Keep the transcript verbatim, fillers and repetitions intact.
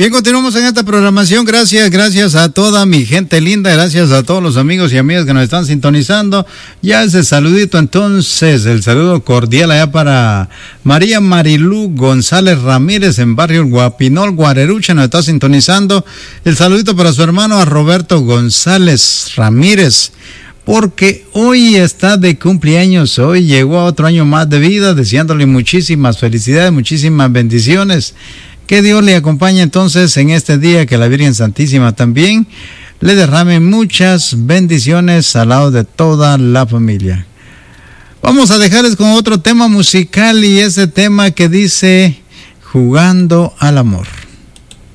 Bien, continuamos en esta programación. Gracias, gracias a toda mi gente linda, gracias a todos los amigos y amigas que nos están sintonizando. Ya ese saludito entonces, el saludo cordial allá para María Marilú González Ramírez en barrio Guapinol, Guarerucha, nos está sintonizando. El saludito para su hermano a Roberto González Ramírez, porque hoy está de cumpleaños, hoy llegó a otro año más de vida, deseándole muchísimas felicidades, muchísimas bendiciones. Que Dios le acompañe entonces en este día, que la Virgen Santísima también le derrame muchas bendiciones al lado de toda la familia. Vamos a dejarles con otro tema musical, y ese tema que dice Jugando al Amor.